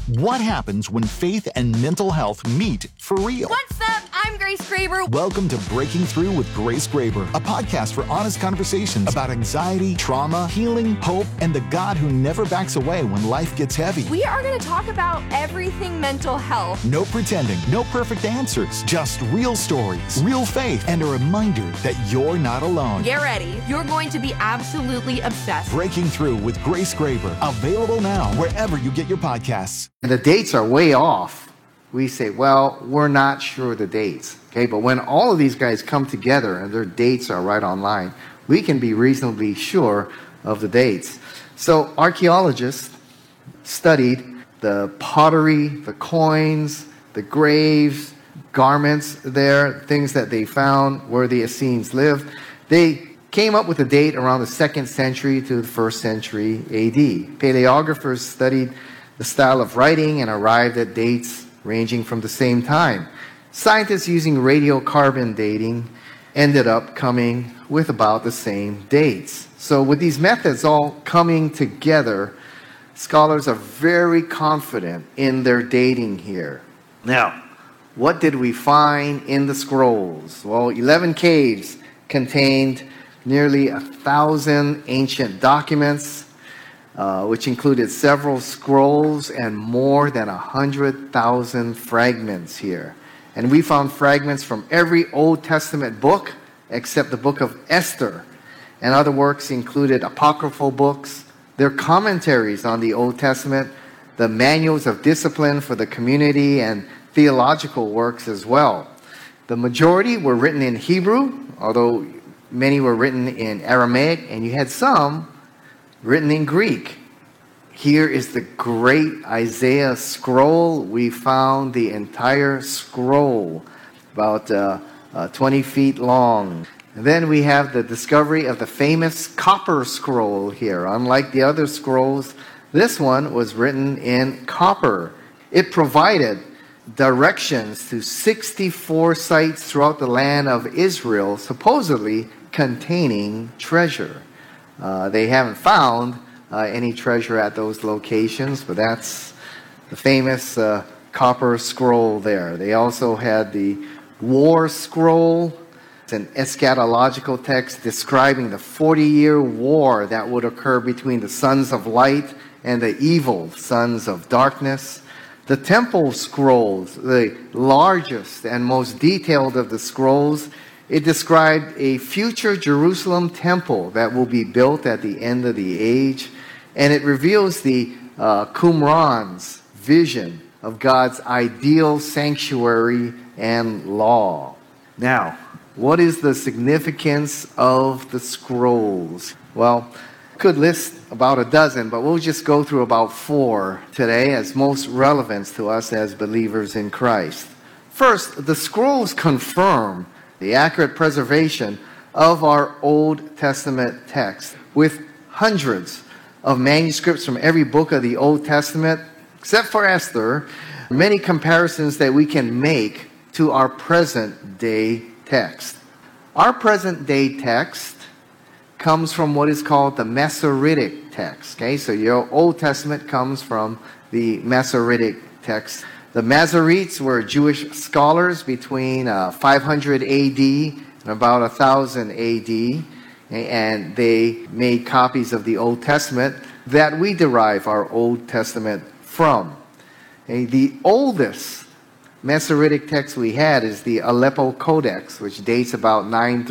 What happens when faith and mental health meet for real? What's up? I'm Grace Graber. Welcome to Breaking Through with Grace Graber, a podcast for honest conversations about anxiety, trauma, healing, hope, and the God who never backs away when life gets heavy. We are going to talk about everything mental health. No pretending, no perfect answers, just real stories, real faith, and a reminder that you're not alone. Get ready. You're going to be absolutely obsessed. Breaking Through with Grace Graber, available now wherever you get your podcasts. And the dates are way off. We say, well, we're not sure the dates. Okay, but when all of these guys come together and their dates are right online, we can be reasonably sure of the dates. So archaeologists studied the pottery, the coins, the graves, garments there, things that they found where the Essenes lived. They came up with a date around the 2nd century to the 1st century AD. Paleographers studied the style of writing and arrived at dates ranging from the same time. Scientists using radiocarbon dating ended up coming with about the same dates. So with these methods all coming together, scholars are very confident in their dating here. Now, what did we find in the scrolls? Well, 11 caves contained nearly 1,000 ancient documents, which included several scrolls and more than 100,000 fragments here. And we found fragments from every Old Testament book except the book of Esther. And other works included apocryphal books, their commentaries on the Old Testament, the manuals of discipline for the community, and theological works as well. The majority were written in Hebrew, although many were written in Aramaic, and you had some written in Greek. Here is the great Isaiah scroll. We found the entire scroll, about 20 feet long. And then we have the discovery of the famous copper scroll here. Unlike the other scrolls, this one was written in copper. It provided directions to 64 sites throughout the land of Israel, supposedly containing treasure. They haven't found any treasure at those locations, but that's the famous copper scroll there. They also had the war scroll. It's an eschatological text describing the 40-year war that would occur between the sons of light and the evil sons of darkness. The temple scrolls, the largest and most detailed of the scrolls, it described a future Jerusalem temple that will be built at the end of the age. And it reveals the Qumran's vision of God's ideal sanctuary and law. Now, what is the significance of the scrolls? Well, I could list about a dozen, but we'll just go through about 4 today as most relevant to us as believers in Christ. First, the scrolls confirm the accurate preservation of our Old Testament text, with hundreds of manuscripts from every book of the Old Testament, except for Esther, many comparisons that we can make to our present day text. Our present day text comes from what is called the Masoretic text. Okay, so your Old Testament comes from the Masoretic text. The Masoretes were Jewish scholars between 500 AD and about 1000 AD, and they made copies of the Old Testament that we derive our Old Testament from. The oldest Masoretic text we had is the Aleppo Codex, which dates about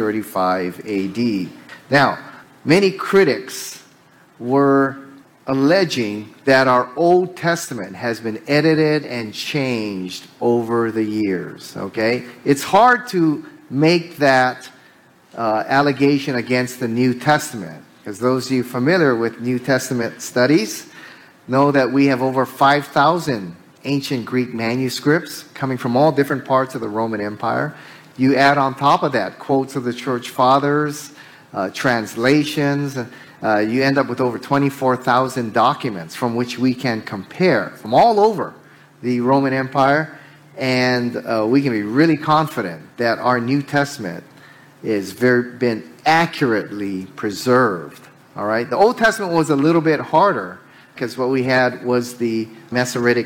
935 AD. Now, many critics were alleging that our Old Testament has been edited and changed over the years, okay? It's hard to make that allegation against the New Testament, because those of you familiar with New Testament studies know that we have over 5,000 ancient Greek manuscripts coming from all different parts of the Roman Empire. You add on top of that quotes of the church fathers, translations, you end up with over 24,000 documents from which we can compare from all over the Roman Empire, and we can be really confident that our New Testament is been accurately preserved. All right, the Old Testament was a little bit harder because what we had was the Masoretic